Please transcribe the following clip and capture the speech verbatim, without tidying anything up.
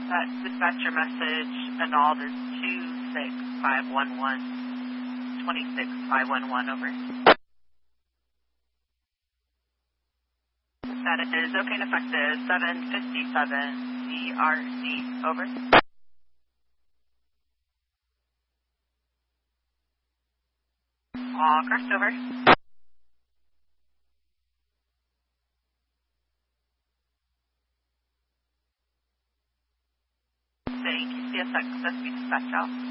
That dispatcher message annulled is two six five one one, two six five one one, over. That is okay and effective, seven fifty-seven D R C, over. All correct, over. Thank you, C S X, S B dispatch out.